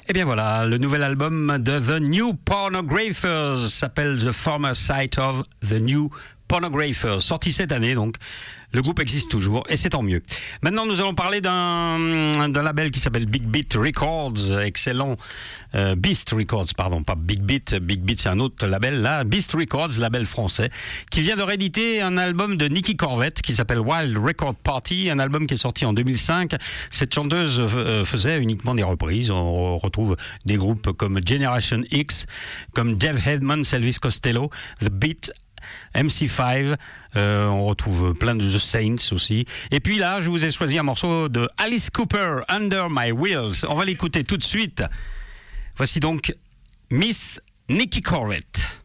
Eh bien voilà, le nouvel album de The New Pornographers s'appelle The Former Sight of The New Pornographers, sorti cette année donc. Le groupe existe toujours et c'est tant mieux. Maintenant, nous allons parler d'un label qui s'appelle Big Beat Records, excellent. Beast Records, pardon, pas Big Beat. Big Beat, c'est un autre label. Là, Beast Records, label français, qui vient de rééditer un album de Nikki Corvette qui s'appelle Wild Record Party, un album qui est sorti en 2005. Cette chanteuse faisait uniquement des reprises. On retrouve des groupes comme Generation X, comme Jeff Hedman, Elvis Costello, The Beat, MC5, on retrouve plein de The Saints aussi. Et puis là, je vous ai choisi un morceau de Alice Cooper, Under My Wheels. On va l'écouter tout de suite. Voici donc Miss Nikki Corvette.